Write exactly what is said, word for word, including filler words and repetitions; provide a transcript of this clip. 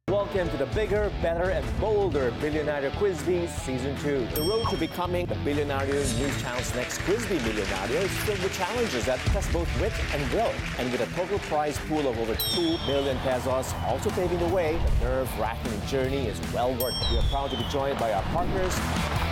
Welcome to the Bigger, Better, and Bolder Billionaire Quiz Bee Season two. The road to becoming the Billionaire News Channel's next Quiz Bee Millionaire is filled with challenges that test both wit and will. And with a total prize pool of over two million pesos also paving the way, the nerve-wracking journey is well worth it. We are proud to be joined by our partners,